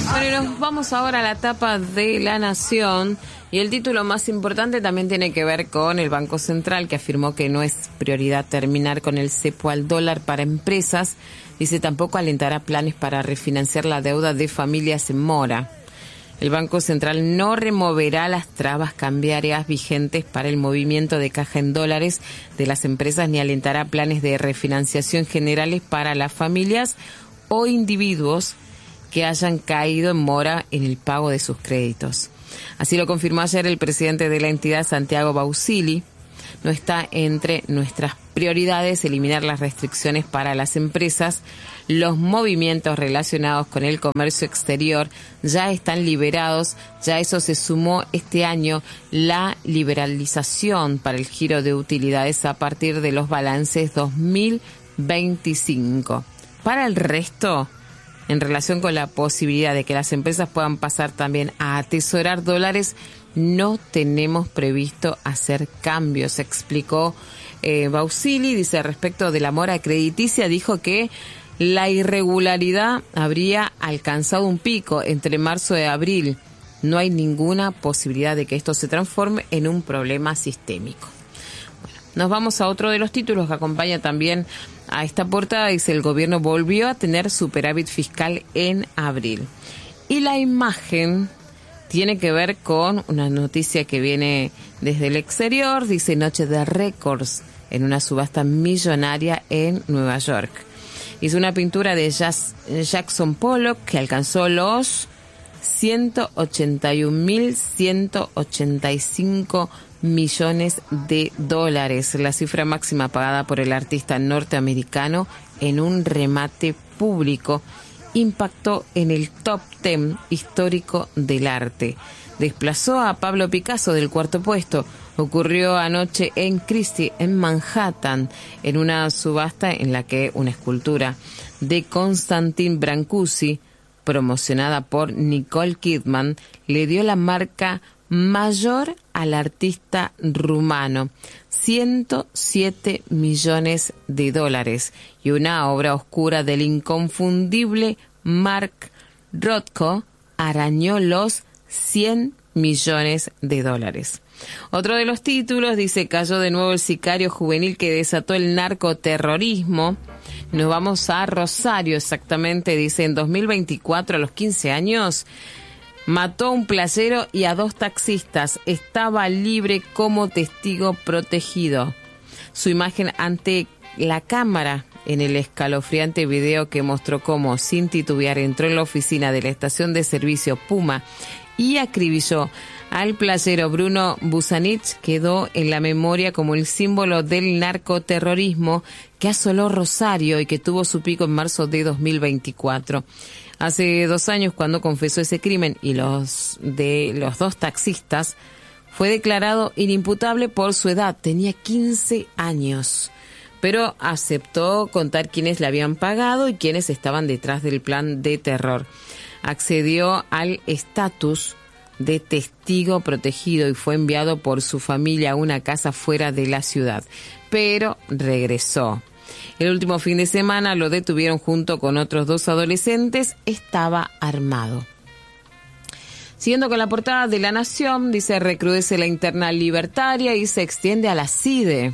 Bueno, y nos vamos ahora a la tapa de La Nación. Y el título más importante también tiene que ver con el Banco Central, que afirmó que no es prioridad terminar con el cepo al dólar para empresas. Dice tampoco alentará planes para refinanciar la deuda de familias en mora. El Banco Central no removerá las trabas cambiarias vigentes para el movimiento de caja en dólares de las empresas ni alentará planes de refinanciación generales para las familias o individuos que hayan caído en mora en el pago de sus créditos. Así lo confirmó ayer el presidente de la entidad, Santiago Bausili. No está entre nuestras prioridades eliminar las restricciones para las empresas. Los movimientos relacionados con el comercio exterior ya están liberados. Ya eso se sumó este año la liberalización para el giro de utilidades a partir de los balances 2025. Para el resto, en relación con la posibilidad de que las empresas puedan pasar también a atesorar dólares, no tenemos previsto hacer cambios, explicó Bausili. Dice, respecto de la mora crediticia, dijo que la irregularidad habría alcanzado un pico entre marzo y abril. No hay ninguna posibilidad de que esto se transforme en un problema sistémico. Bueno, nos vamos a otro de los títulos que acompaña también a esta portada. Dice, el gobierno volvió a tener superávit fiscal en abril. Y la imagen tiene que ver con una noticia que viene desde el exterior. Dice, noche de récords en una subasta millonaria en Nueva York. Hizo una pintura de Jackson Pollock que alcanzó los 181.185 millones de dólares, la cifra máxima pagada por el artista norteamericano en un remate público. Impactó en el top 10 histórico del arte. Desplazó a Pablo Picasso del cuarto puesto. Ocurrió anoche en Christie, en Manhattan, en una subasta en la que una escultura de Konstantin Brancusi, promocionada por Nicole Kidman, le dio la marca mayor al artista rumano, 107 millones de dólares, y una obra oscura del inconfundible Mark Rothko arañó los 100 millones de dólares. Otro de los títulos dice, cayó de nuevo el sicario juvenil que desató el narcoterrorismo. Nos vamos a Rosario exactamente, dice, en 2024 a los 15 años mató a un playero y a 2 taxistas. Estaba libre como testigo protegido. Su imagen ante la cámara en el escalofriante video que mostró cómo, sin titubear, entró en la oficina de la estación de servicio Puma y acribilló al playero Bruno Busanich, quedó en la memoria como el símbolo del narcoterrorismo que asoló Rosario y que tuvo su pico en marzo de 2024. Hace 2 años, cuando confesó ese crimen y los 2 taxistas, fue declarado inimputable por su edad. Tenía 15 años, pero aceptó contar quiénes le habían pagado y quiénes estaban detrás del plan de terror. Accedió al estatus de testigo protegido y fue enviado por su familia a una casa fuera de la ciudad, pero regresó. El último fin de semana lo detuvieron junto con otros 2 adolescentes. Estaba armado. Siguiendo con la portada de La Nación, dice, recrudece la interna libertaria y se extiende a la CIDE.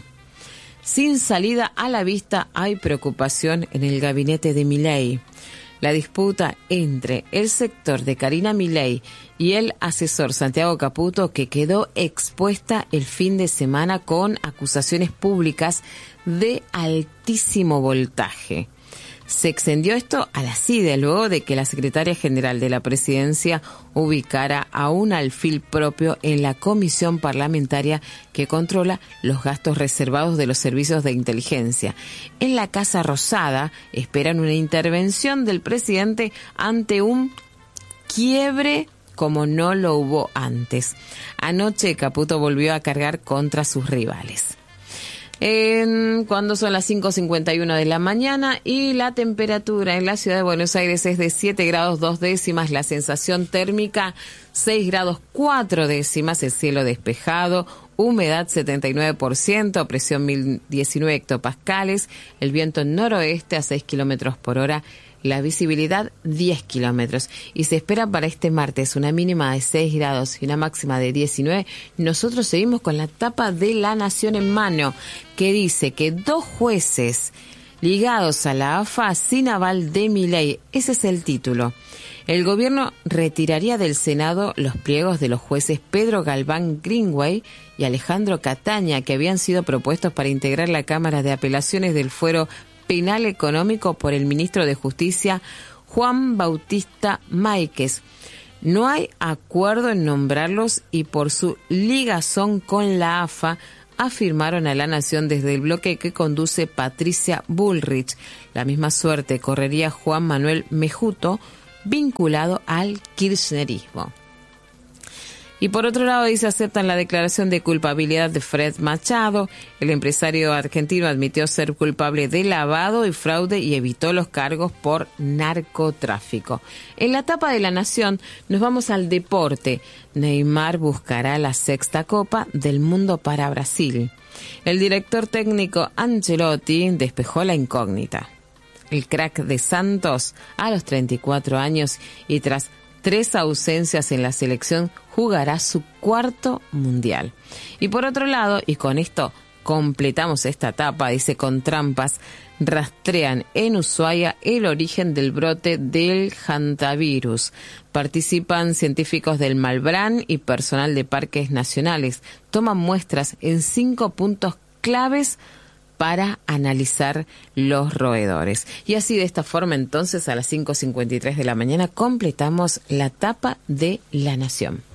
Sin salida a la vista, hay preocupación en el gabinete de Milei. La disputa entre el sector de Karina Milei y el asesor Santiago Caputo, que quedó expuesta el fin de semana con acusaciones públicas de altísimo voltaje. Se extendió esto a la CIDE luego de que la secretaria general de la presidencia ubicara a un alfil propio en la comisión parlamentaria que controla los gastos reservados de los servicios de inteligencia. En la Casa Rosada esperan una intervención del presidente ante un quiebre como no lo hubo antes. Anoche Caputo volvió a cargar contra sus rivales. Cuando son las 5:51 de la mañana y la temperatura en la ciudad de Buenos Aires es de 7 grados 2 décimas, la sensación térmica 6 grados 4 décimas, el cielo despejado, humedad 79%, presión 1019 hectopascales, el viento noroeste a 6 kilómetros por hora, la visibilidad 10 kilómetros. Y se espera para este martes una mínima de 6 grados y una máxima de 19. Nosotros seguimos con la tapa de La Nación en mano, que dice que 2 jueces ligados a la AFA sin aval de Milei. Ese es el título. El gobierno retiraría del Senado los pliegos de los jueces Pedro Galván Greenway y Alejandro Cataña, que habían sido propuestos para integrar la Cámara de Apelaciones del Fuero Penal Económico por el ministro de Justicia, Juan Bautista Máiquez. No hay acuerdo en nombrarlos y por su ligazón con la AFA, afirmaron a La Nación desde el bloque que conduce Patricia Bullrich. La misma suerte correría Juan Manuel Mejuto, vinculado al kirchnerismo. Y por otro lado, dice, aceptan la declaración de culpabilidad de Fred Machado. El empresario argentino admitió ser culpable de lavado y fraude y evitó los cargos por narcotráfico. En la tapa de La Nación nos vamos al deporte. Neymar buscará la 6ª Copa del Mundo para Brasil. El director técnico Ancelotti despejó la incógnita. El crack de Santos, a los 34 años y tras 3 ausencias en la selección, jugará su 4º mundial. Y por otro lado, y con esto completamos esta etapa, dice, con trampas, rastrean en Ushuaia el origen del brote del hantavirus. Participan científicos del Malbrán y personal de parques nacionales. Toman muestras en 5 puntos claves para analizar los roedores. Y así, de esta forma, entonces, a las 5:53 de la mañana completamos la tapa de La Nación.